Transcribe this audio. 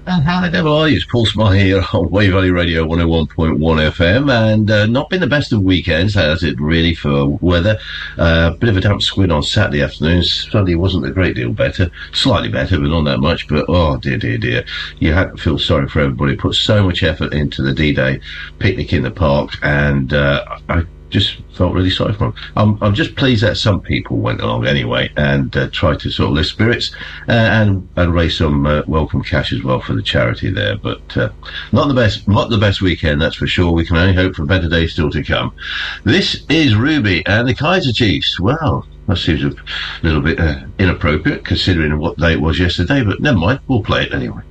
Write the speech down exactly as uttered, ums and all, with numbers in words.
And how the devil are you? It's Paul Smart here on Wave Valley Radio one oh one point one F M, and uh, not been the best of weekends, has it, really, for weather. A uh, bit of a damp squid on Saturday afternoon. Sunday wasn't a great deal better. Slightly better, but not that much. But, oh, dear, dear, dear. You had to feel sorry for everybody. Put so much effort into the D-Day picnic in the park, and uh, I just felt really sorry for them. I'm, I'm just pleased that some people went along anyway and uh, tried to sort of lift spirits uh, and and raise some uh, welcome cash as well for the charity there. But uh, not the best, not the best weekend, that's for sure. We can only hope for better days still to come. This is Ruby and the Kaiser Chiefs. Well, that seems a little bit uh, inappropriate considering what day it was yesterday, but never mind. We'll play it anyway.